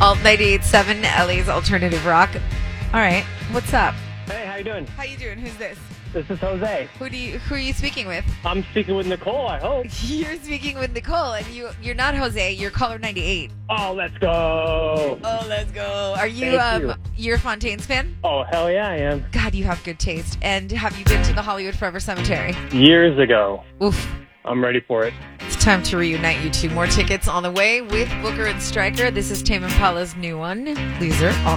Alt 98.7, LA's alternative rock. All right, what's up? Hey, how you doing? How you doing? Who's this? This is Jose. Who are you speaking with? I'm speaking with Nicole, I hope. You're speaking with Nicole, and you're not Jose. You're caller 98. Oh, let's go. Oh, let's go. Are you Thank you. you're a Fontaines fan? Oh, hell yeah, I am. God, you have good taste. And have you been to the Hollywood Forever Cemetery? Years ago. Oof. I'm ready for it. It's time to reunite you two. More tickets on the way with Booker and Stryker. This is Tame Impala's new one, Loser.